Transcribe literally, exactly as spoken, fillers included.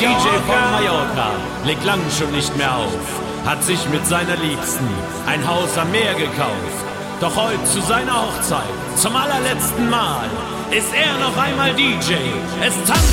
J von Mallorca legt lang schon nicht mehr auf, hat sich mit seiner Liebsten ein Haus am Meer gekauft. Doch heute zu seiner Hochzeit, zum allerletzten Mal, ist er noch einmal D J. Es tanzt